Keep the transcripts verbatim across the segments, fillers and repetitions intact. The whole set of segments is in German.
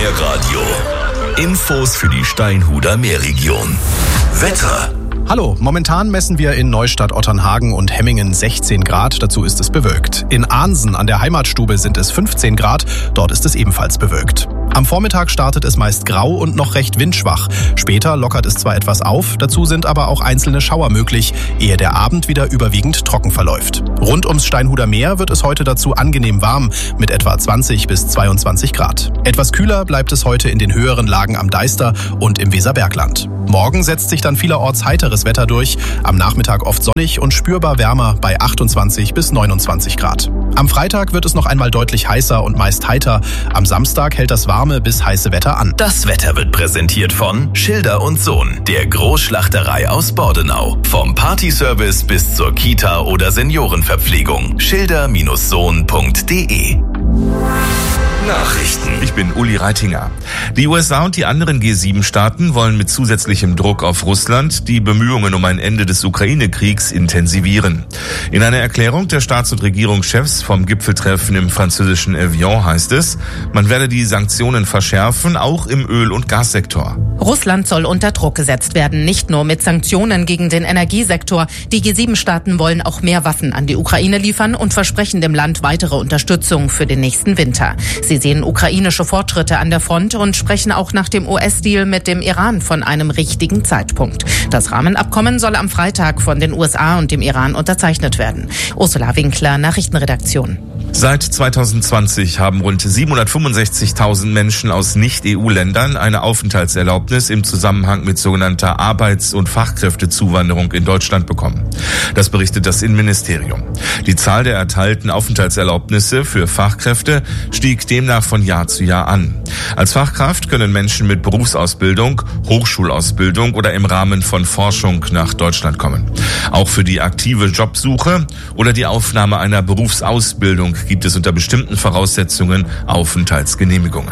Meerradio. Infos für die Steinhuder Meerregion. Wetter. Hallo, momentan messen wir in Neustadt, Otternhagen und Hemmingen sechzehn Grad, dazu ist es bewölkt. In Ahnsen an der Heimatstube sind es fünfzehn Grad, dort ist es ebenfalls bewölkt. Am Vormittag startet es meist grau und noch recht windschwach. Später lockert es zwar etwas auf, dazu sind aber auch einzelne Schauer möglich, ehe der Abend wieder überwiegend trocken verläuft. Rund ums Steinhuder Meer wird es heute dazu angenehm warm mit etwa zwanzig bis zweiundzwanzig Grad. Etwas kühler bleibt es heute in den höheren Lagen am Deister und im Weserbergland. Morgen setzt sich dann vielerorts heiteres Wetter durch, am Nachmittag oft sonnig und spürbar wärmer bei achtundzwanzig bis neunundzwanzig Grad. Am Freitag wird es noch einmal deutlich heißer und meist heiter. Am Samstag hält das warme bis heiße Wetter an. Das Wetter wird präsentiert von Schilder und Sohn, der Großschlachterei aus Bordenau. Vom Partyservice bis zur Kita oder Seniorenverpflegung. Schilder Sohn punkt de. Nachrichten. Ich bin Uli Reitinger. Die U S A und die anderen G sieben Staaten wollen mit zusätzlichem Druck auf Russland die Bemühungen um ein Ende des Ukraine-Kriegs intensivieren. In einer Erklärung der Staats- und Regierungschefs vom Gipfeltreffen im französischen Evian heißt es, man werde die Sanktionen verschärfen, auch im Öl- und Gassektor. Russland soll unter Druck gesetzt werden, nicht nur mit Sanktionen gegen den Energiesektor. Die G sieben Staaten wollen auch mehr Waffen an die Ukraine liefern und versprechen dem Land weitere Unterstützung für den nächsten Winter. Sie sehen ukrainische Fortschritte an der Front und sprechen auch nach dem U S-Deal mit dem Iran von einem richtigen Zeitpunkt. Das Rahmenabkommen soll am Freitag von den U S A und dem Iran unterzeichnet werden. Ursula Winkler, Nachrichtenredaktion. Seit zweitausendzwanzig haben rund siebenhundertfünfundsechzigtausend Menschen aus Nicht-E U-Ländern eine Aufenthaltserlaubnis im Zusammenhang mit sogenannter Arbeits- und Fachkräftezuwanderung in Deutschland bekommen. Das berichtet das Innenministerium. Die Zahl der erteilten Aufenthaltserlaubnisse für Fachkräfte stieg demnach von Jahr zu Jahr an. Als Fachkraft können Menschen mit Berufsausbildung, Hochschulausbildung oder im Rahmen von Forschung nach Deutschland kommen. Auch für die aktive Jobsuche oder die Aufnahme einer Berufsausbildung gibt es unter bestimmten Voraussetzungen Aufenthaltsgenehmigungen.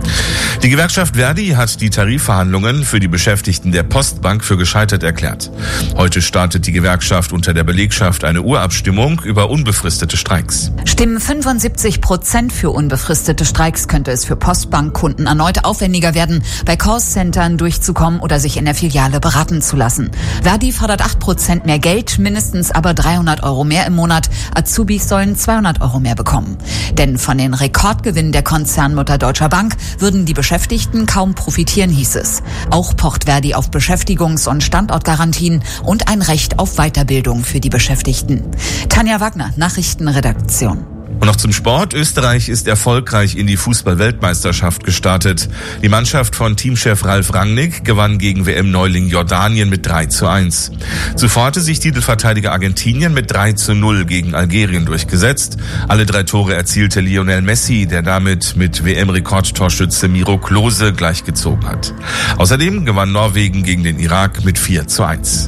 Die Gewerkschaft Verdi hat die Tarifverhandlungen für die Beschäftigten der Postbank für gescheitert erklärt. Heute startet die Gewerkschaft unter der Belegschaft eine Urabstimmung über unbefristete Streiks. Stimmen fünfundsiebzig Prozent für unbefristete Streiks, könnte es für Postbankkunden erneut aufwendiger werden, bei Callcentern durchzukommen oder sich in der Filiale beraten zu lassen. Verdi fordert acht Prozent mehr Geld, mindestens aber dreihundert Euro mehr im Monat. Azubis sollen zweihundert Euro mehr bekommen. Denn von den Rekordgewinnen der Konzernmutter Deutscher Bank würden die Beschäftigten kaum profitieren, hieß es. Auch pocht Verdi auf Beschäftigungs- und Standortgarantien und ein Recht auf Weiterbildung für die Beschäftigten. Tanja Wagner, Nachrichtenredaktion. Und noch zum Sport. Österreich ist erfolgreich in die Fußball-Weltmeisterschaft gestartet. Die Mannschaft von Teamchef Ralf Rangnick gewann gegen W M-Neuling Jordanien mit drei zu eins. Zuvor hatte sich Titelverteidiger Argentinien mit drei zu null gegen Algerien durchgesetzt. Alle drei Tore erzielte Lionel Messi, der damit mit W M-Rekordtorschütze Miro Klose gleichgezogen hat. Außerdem gewann Norwegen gegen den Irak mit vier zu eins.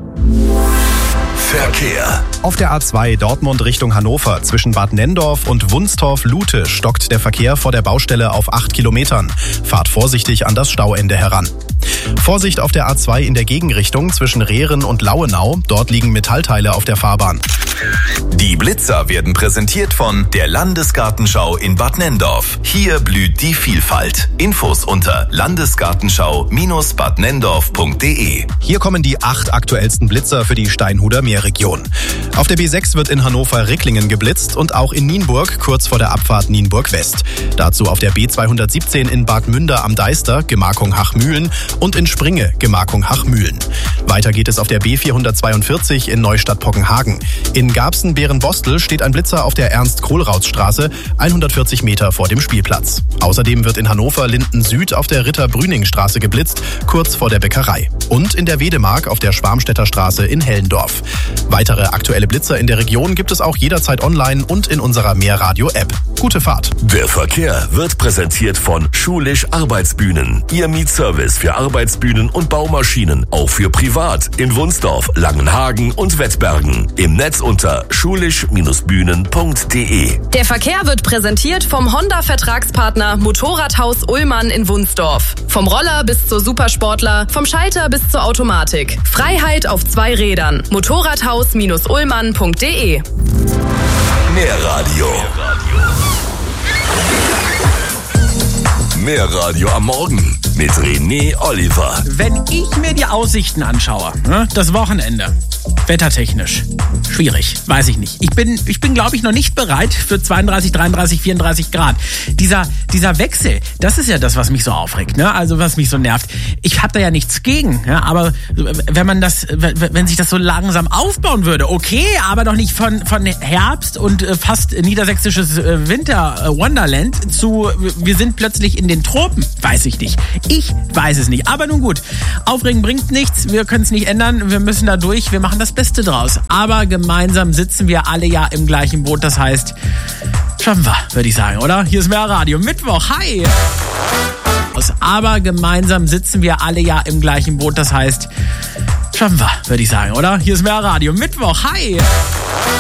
Verkehr. Auf der A zwei Dortmund Richtung Hannover zwischen Bad Nenndorf und Wunstorf-Lute stockt der Verkehr vor der Baustelle auf acht Kilometern. Fahrt vorsichtig an das Stauende heran. Vorsicht auf der A zwei in der Gegenrichtung zwischen Rehren und Lauenau. Dort liegen Metallteile auf der Fahrbahn. Die Blitzer werden präsentiert von der Landesgartenschau in Bad Nenndorf. Hier blüht die Vielfalt. Infos unter landesgartenschau Bindestrich bad nenndorf punkt de. Hier kommen die acht aktuellsten Blitzer für die Steinhuder Meerregion. Auf der B sechs wird in Hannover-Ricklingen geblitzt und auch in Nienburg kurz vor der Abfahrt Nienburg West. Dazu auf der B zweihundertsiebzehn in Bad Münder am Deister, Gemarkung Hachmühlen, und in Springe, Gemarkung Hachmühlen. Weiter geht es auf der B vierhundertzweiundvierzig in Neustadt-Pockenhagen. In Garbsen-Berenbostel steht ein Blitzer auf der Ernst-Kohlrauz-Straße, hundertvierzig Meter vor dem Spielplatz. Außerdem wird in Hannover Linden Süd auf der Ritter-Brüning-Straße geblitzt, kurz vor der Bäckerei. Und in der Wedemark auf der Schwarmstädter Straße in Hellendorf. Weitere aktuelle Blitzer in der Region gibt es auch jederzeit online und in unserer Meerradio-App. Gute Fahrt. Der Verkehr wird präsentiert von Schulisch Arbeitsbühnen. Ihr Mietservice für Arbeitsbühnen und Baumaschinen, auch für privat in Wunsdorf, Langenhagen und Wettbergen. Im Netz unter schulisch Bindestrich punkt de. Der Verkehr wird präsentiert vom Honda-Vertragspartner Motorradhaus Ullmann in Wunsdorf. Vom Roller bis zur Supersportler, vom Schalter bis zur Automatik. Freiheit auf zwei Rädern. Motorradhaus Ullmann punkt de. Meerradio. Mehr Radio am Morgen mit René Oliver. Wenn ich mir die Aussichten anschaue, ne, das Wochenende, wettertechnisch, schwierig, weiß ich nicht. Ich bin, ich bin, glaube ich, noch nicht bereit für zweiunddreißig, dreiunddreißig, vierunddreißig Grad. Dieser, dieser Wechsel, das ist ja das, was mich so aufregt, ne? Also was mich so nervt. Ich habe da ja nichts gegen, ja? Aber wenn man das, wenn sich das so langsam aufbauen würde, okay, aber doch nicht von von Herbst und fast niedersächsisches Winter-Wonderland zu, wir sind plötzlich in den Tropen, weiß ich nicht. Ich weiß es nicht. Aber nun gut, aufregen bringt nichts, wir können es nicht ändern, wir müssen da durch, wir machen das Beste draus. Aber gemeinsam sitzen wir alle ja im gleichen Boot, das heißt, schaffen wir, würde ich sagen, oder? Hier ist Mehr Radio, Mittwoch, hi! Aber gemeinsam sitzen wir alle ja im gleichen Boot, das heißt, schaffen wir, würde ich sagen, oder? Hier ist Mehr Radio, Mittwoch, hi!